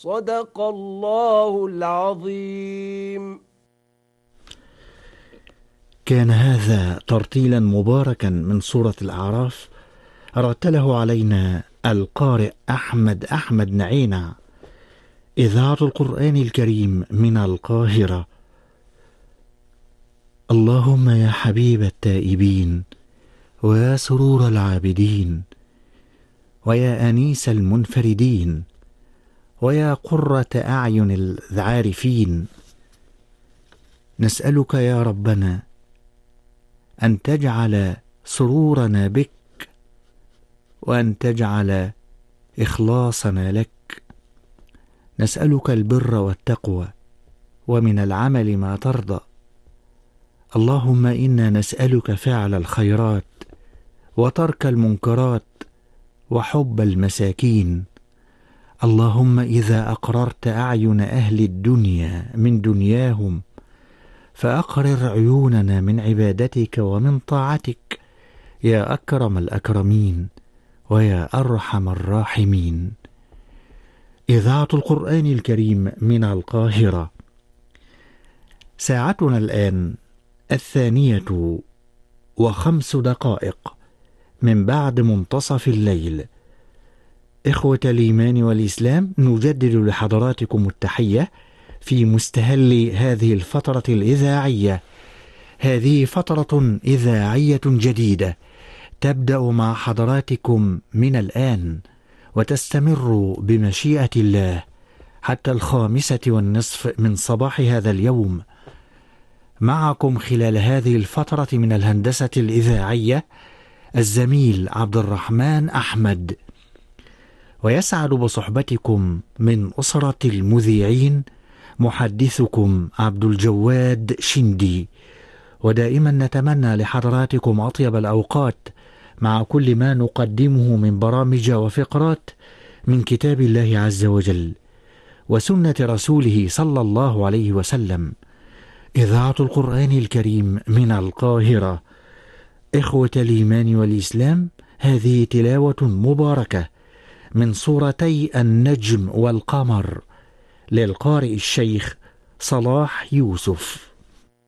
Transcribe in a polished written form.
صدق الله العظيم. كان هذا ترتيلا مباركا من سورة الأعراف، رتله علينا القارئ أحمد نعينة، إذاعة القرآن الكريم من القاهرة. اللهم يا حبيب التائبين، ويا سرور العابدين، ويا أنيس المنفردين، ويا قرة أعين العارفين، نسألك يا ربنا أن تجعل سرورنا بك، وأن تجعل إخلاصنا لك. نسألك البر والتقوى، ومن العمل ما ترضى. اللهم إنا نسألك فعل الخيرات، وترك المنكرات، وحب المساكين. اللهم إذا أقررت أعين أهل الدنيا من دنياهم، فأقرر عيوننا من عبادتك ومن طاعتك، يا أكرم الأكرمين ويا أرحم الراحمين. إذاعة القرآن الكريم من القاهرة. ساعتنا الآن 2:05 من بعد منتصف الليل. إخوة الإيمان والإسلام، نجدد لحضراتكم التحية في مستهل هذه الفترة الإذاعية. هذه فترة إذاعية جديدة تبدأ مع حضراتكم من الآن، وتستمر بمشيئة الله حتى 5:30 من صباح هذا اليوم. معكم خلال هذه الفترة من الهندسة الإذاعية الزميل عبد الرحمن أحمد، ويسعد بصحبتكم من أسرة المذيعين محدثكم عبد الجواد شندي. ودائما نتمنى لحضراتكم أطيب الأوقات مع كل ما نقدمه من برامج وفقرات من كتاب الله عز وجل وسنة رسوله صلى الله عليه وسلم. إذاعة القرآن الكريم من القاهرة. إخوة الإيمان والإسلام، هذه تلاوة مباركة من سورتي النجم والقمر للقارئ الشيخ صلاح يوسف.